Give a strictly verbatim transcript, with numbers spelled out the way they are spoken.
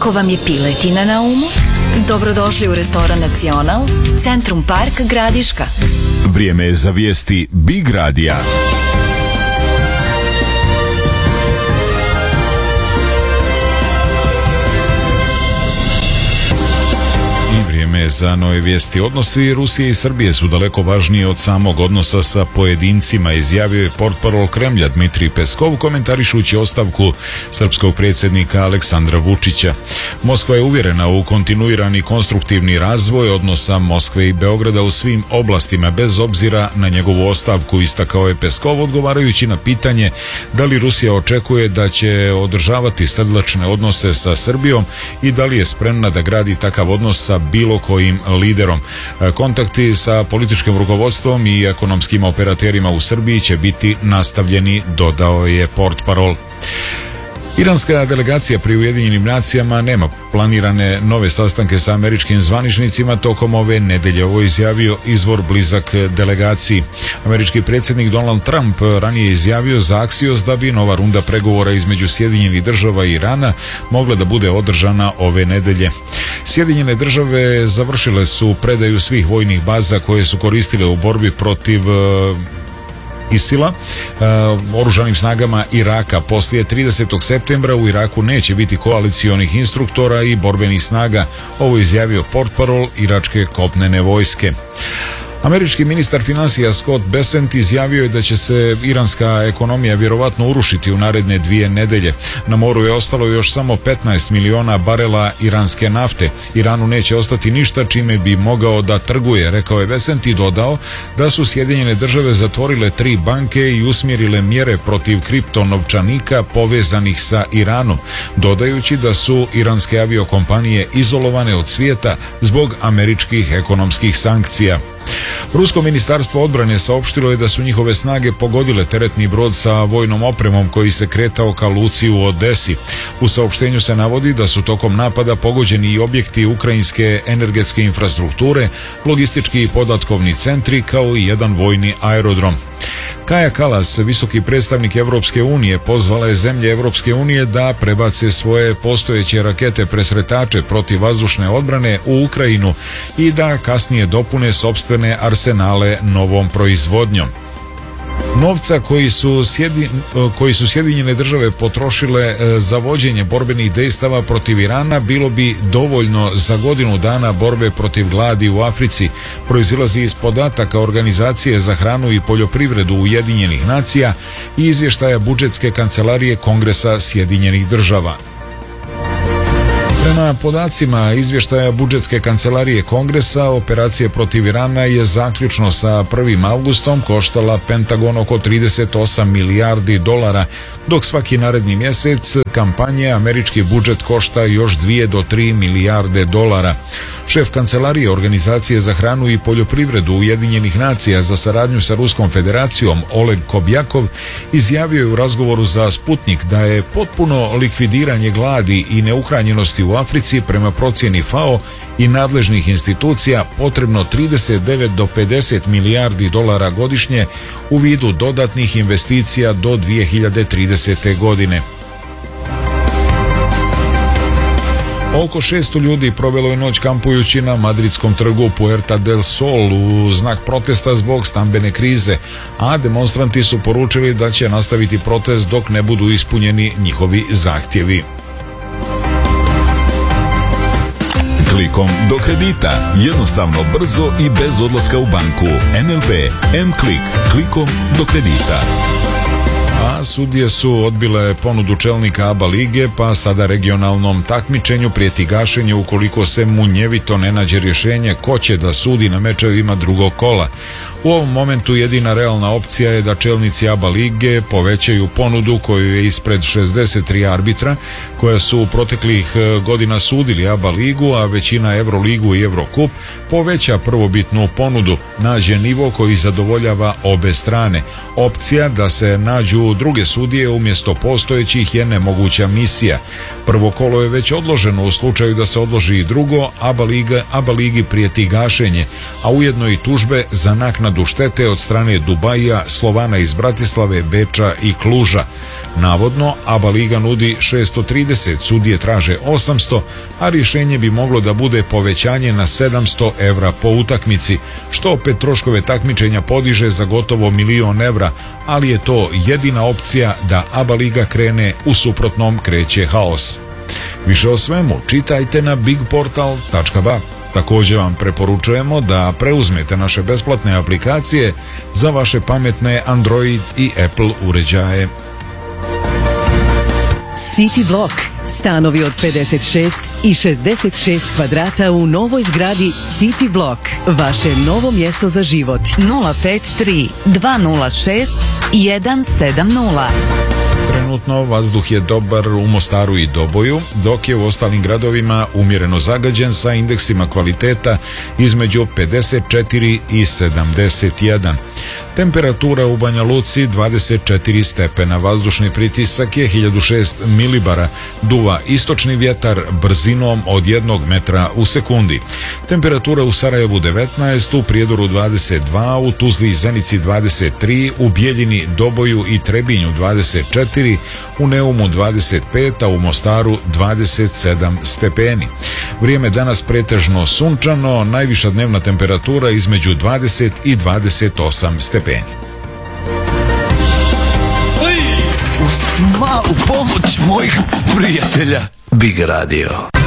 Ako vam je piletina na umu, dobrodošli u restoran Nacional, Centrum Park Gradiška. Vrijeme je za vijesti Big Radija. Vrijeme za nove vijesti. Odnosi Rusije i Srbije su daleko važniji od samog odnosa sa pojedincima, izjavio je portparol Kremlja Dmitrij Peskov komentarišući ostavku srpskog predsjednika Aleksandra Vučića. Moskva je uvjerena u kontinuirani konstruktivni razvoj odnosa Moskve i Beograda u svim oblastima bez obzira na njegovu ostavku, istakao je Peskov odgovarajući na pitanje da li Rusija očekuje da će održavati srdačne odnose sa Srbijom i da li je spremna da gradi takav odnos sa bilo kojim liderom. Kontakti sa političkim rukovodstvom i ekonomskim operaterima u Srbiji će biti nastavljeni, dodao je portparol. Iranska delegacija pri Ujedinjenim nacijama nema planirane nove sastanke sa američkim zvaničnicima tokom ove nedelje. Ovo je izjavio izvor blizak delegaciji. Američki predsjednik Donald Trump ranije izjavio za Axios da bi nova runda pregovora između Sjedinjenih država i Irana mogla da bude održana ove nedelje. Sjedinjene države završile su predaju svih vojnih baza koje su koristile u borbi protiv Isila uh, oružanim snagama Iraka. Poslije tridesetog septembra u Iraku neće biti koalicionih instruktora i borbenih snaga. Ovo je izjavio portparol iračke kopnene vojske. Američki ministar financija Scott Bessent izjavio je da će se iranska ekonomija vjerovatno urušiti u naredne dvije nedelje. Na moru je ostalo još samo petnaest miliona barela iranske nafte. Iranu neće ostati ništa čime bi mogao da trguje, rekao je Bessent i dodao da su Sjedinjene države zatvorile tri banke i usmjerile mjere protiv kriptonovčanika povezanih sa Iranom, dodajući da su iranske aviokompanije izolovane od svijeta zbog američkih ekonomskih sankcija. Rusko ministarstvo odbrane saopštilo je da su njihove snage pogodile teretni brod sa vojnom opremom koji se kretao ka luci u Odesi. U saopštenju se navodi da su tokom napada pogođeni i objekti ukrajinske energetske infrastrukture, logistički i podatkovni centri kao i jedan vojni aerodrom. Kaja Kallas, visoki predstavnik Evropske unije, pozvala je zemlje Evropske unije da prebace svoje postojeće rakete presretače protiv vazdušne odbrane u Ukrajinu i da kasnije dopune sopstvene arsenale novom proizvodnjom. Novca koji su, sjedi, koji su Sjedinjene države potrošile za vođenje borbenih dejstava protiv Irana bilo bi dovoljno za godinu dana borbe protiv gladi u Africi, proizilazi iz podataka Organizacije za hranu i poljoprivredu Ujedinjenih nacija i izvještaja budžetske kancelarije Kongresa Sjedinjenih država. Prema podacima izvještaja budžetske kancelarije Kongresa, operacija protiv Irana je zaključno sa prvim avgustom koštala Pentagon oko trideset osam milijardi dolara, dok svaki naredni mjesec kampanje američki budžet košta još dvije do tri milijarde dolara. Šef kancelarije Organizacije za hranu i poljoprivredu Ujedinjenih nacija za saradnju sa Ruskom federacijom Oleg Kobjakov izjavio je u razgovoru za Sputnik da je potpuno likvidiranje gladi i neuhranjenosti u Africi prema procjeni F A O i nadležnih institucija potrebno trideset devet do pedeset milijardi dolara godišnje u vidu dodatnih investicija do dvije hiljade tridesete. godine. Oko šesto ljudi provelo je noć kampujući na madridskom trgu Puerta del Sol u znak protesta zbog stambene krize, a demonstranti su poručili da će nastaviti protest dok ne budu ispunjeni njihovi zahtjevi. Klikom do kredita. Jednostavno, brzo i bez odlaska u banku. N L B M-Klik. Klikom do kredita. A sudije su odbile ponudu čelnika A B A lige, pa sada regionalnom takmičenju prijeti gašenje ukoliko se munjevito ne nađe rješenje ko će da sudi na mečevima drugog kola. U ovom momentu jedina realna opcija je da čelnici A B A lige povećaju ponudu koju je ispred šezdeset tri arbitra koja su u proteklih godina sudili A B A ligu, a većina Euroligu i Eurocup poveća prvobitnu ponudu, nađe nivo koji zadovoljava obe strane. Opcija da se nađu druge sudije umjesto postojećih je nemoguća misija. Prvo kolo je već odloženo, u slučaju da se odloži i drugo, A B A liga, A B A ligi prijeti gašenje, a ujedno i tužbe za naknadu štete od strane Dubaija, Slovana iz Bratislave, Beča i Kluža. Navodno, ABA liga nudi šessto trideset, sudije traže osamsto, a rješenje bi moglo da bude povećanje na sedamsto evra po utakmici, što opet troškove takmičenja podiže za gotovo milion evra, ali je to jedina opcija da ABA liga krene, u suprotnom kreće haos. Više o svemu čitajte na big portal tačka ba. Također vam preporučujemo da preuzmete naše besplatne aplikacije za vaše pametne Android i Apple uređaje. City Block. Stanovi od pedeset šest i šezdeset šest kvadrata u novoj zgradi City Block. Vaše novo mjesto za život. nula pet tri dva nula šest jedan sedam nula. Trenutno vazduh je dobar u Mostaru i Doboju, dok je u ostalim gradovima umjereno zagađen sa indeksima kvaliteta između pedeset četiri i sedamdeset jedan. Temperatura u Banja Luci dvadeset četiri stepena, vazdušni pritisak je hiljadu šest milibara, duva istočni vjetar brzinom od jednog metra u sekundi. Temperatura u Sarajevu devetnaest, u Prijedoru dvadeset dva, u Tuzli i Zenici dvadeset tri, u Bijeljini, Doboju i Trebinju dvadeset četiri, u Neumu dvadeset pet, a u Mostaru dvadeset sedam stepeni. Vrijeme danas pretežno sunčano, najviša dnevna temperatura između dvadeset i dvadeset osam stepeni. Uz malu pomoć mojih prijatelja Big Radio.